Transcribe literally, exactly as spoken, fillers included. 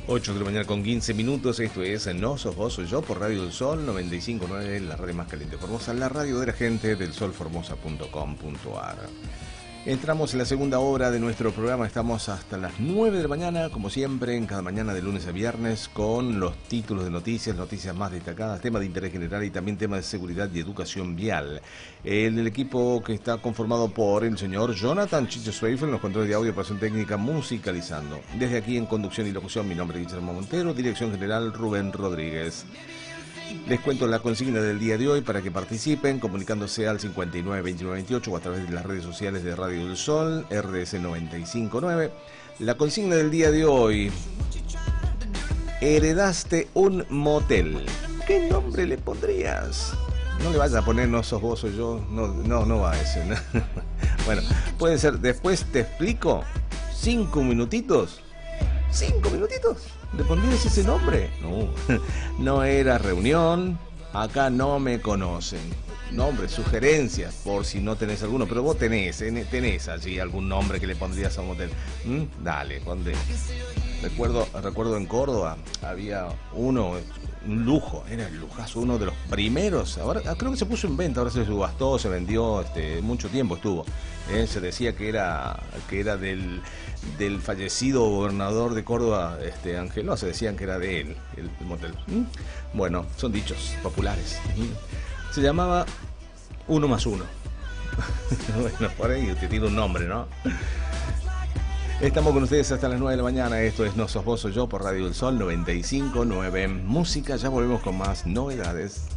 ocho de la mañana con quince minutos, esto es No Sos Vos, Soy Yo por Radio del Sol noventa y cinco punto nueve, la radio más caliente de Formosa, la radio de la gente del sol formosa punto com punto ar. Entramos en la segunda hora de nuestro programa, estamos hasta las nueve de la mañana, como siempre, en cada mañana de lunes a viernes, con los títulos de noticias, noticias más destacadas, temas de interés general y también temas de seguridad y educación vial. El, el equipo que está conformado por el señor Jonathan Chicho Zweifel en los controles de audio, operación técnica, musicalizando. Desde aquí en conducción y locución, mi nombre es Guillermo Montero, dirección general Rubén Rodríguez. Les cuento la consigna del día de hoy para que participen comunicándose al cincuenta y nueve veintinueve veintiocho o a través de las redes sociales de Radio del Sol, R D S noventa y cinco punto nueve. La consigna del día de hoy: heredaste un motel. ¿Qué nombre le pondrías? No le vayas a poner No Sos Vos, Soy Yo. No, no, no va a ese, ¿no? Bueno, puede ser Después Te Explico. Cinco minutitos. Cinco minutitos. ¿Le pondrías ese nombre? No, no era reunión, acá no me conocen. Nombre, sugerencias, por si no tenés alguno, pero vos tenés, tenés allí algún nombre que le pondrías a un hotel. ¿Mm? Dale, ponle. Recuerdo, recuerdo en Córdoba, había uno, un lujo, era el lujazo, uno de los primeros, ahora creo que se puso en venta, ahora se subastó, se vendió, este, mucho tiempo estuvo. Eh, se decía que era, que era del... del fallecido gobernador de Córdoba, este Angeló, se decían que era de él, el, el motel. ¿Mm? Bueno, son dichos populares. ¿Mm? Se llamaba Uno Más Uno. Bueno, por ahí te tiene un nombre, ¿no? Estamos con ustedes hasta las nueve de la mañana. Esto es No Sos Vos, Soy Yo por Radio del Sol noventa y cinco punto nueve. Música, ya volvemos con más novedades.